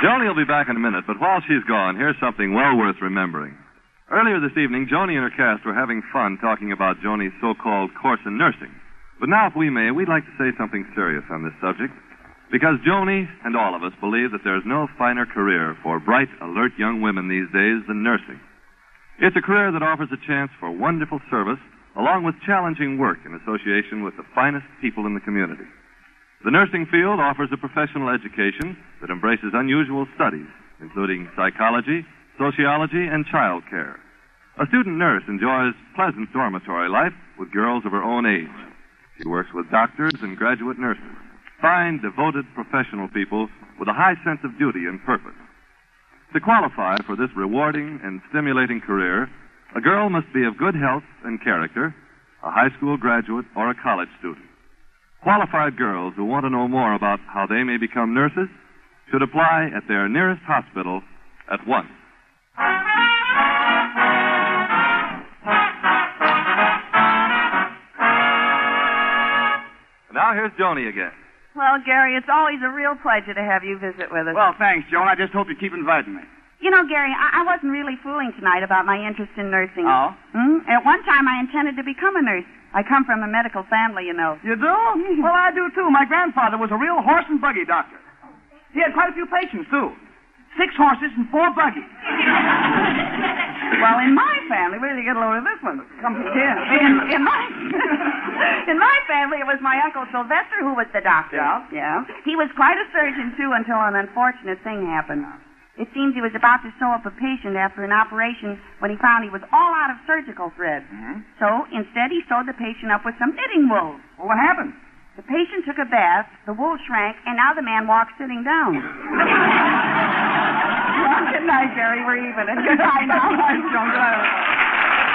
Joni will be back in a minute, but while she's gone, here's something well worth remembering. Earlier this evening, Joni and her cast were having fun talking about Joni's so-called course in nursing. But now, if we may, we'd like to say something serious on this subject, because Joni and all of us believe that there's no finer career for bright, alert young women these days than nursing. It's a career that offers a chance for wonderful service, along with challenging work in association with the finest people in the community. The nursing field offers a professional education that embraces unusual studies, including psychology, sociology, and child care. A student nurse enjoys pleasant dormitory life with girls of her own age. She works with doctors and graduate nurses, fine, devoted professional people with a high sense of duty and purpose. To qualify for this rewarding and stimulating career, a girl must be of good health and character, a high school graduate, or a college student. Qualified girls who want to know more about how they may become nurses should apply at their nearest hospital at once. Now here's Joni again. Well, Gary, it's always a real pleasure to have you visit with us. Well, thanks, Joan. I just hope you keep inviting me. You know, Gary, I wasn't really fooling tonight about my interest in nursing. Oh? At one time, I intended to become a nurse. I come from a medical family, you know. You do? Well, I do, too. My grandfather was a real horse and buggy doctor. He had quite a few patients, too. 6 horses and 4 buggies. Well, in my family, where did you get a load of this one? Come here. In my family, it was my Uncle Sylvester who was the doctor. Yeah? Yeah. He was quite a surgeon, too, until an unfortunate thing happened. It seems he was about to sew up a patient after an operation when he found he was all out of surgical thread. Mm-hmm. So, instead, he sewed the patient up with some knitting wool. Well, what happened? The patient took a bath, the wool shrank, and now the man walks sitting down. Well, good night, Gary. We're even. And good night now.